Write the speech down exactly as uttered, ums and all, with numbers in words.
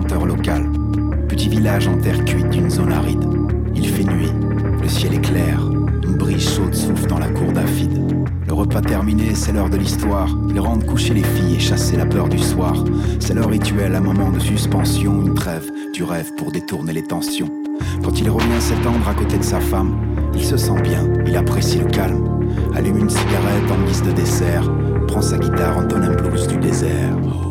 chanteur local. Petit village en terre cuite d'une zone aride. Il fait nuit, le ciel est clair, une brise chaude souffle dans la cour d'Afid. Le repas terminé, c'est l'heure de l'histoire. Ils rendent coucher les filles et chasser la peur du soir. C'est leur rituel, un moment de suspension, une trêve du rêve pour détourner les tensions. Quand il revient s'étendre à côté de sa femme, il se sent bien, il apprécie le calme. Allume une cigarette en guise de dessert, prend sa guitare, entonne un blues du désert.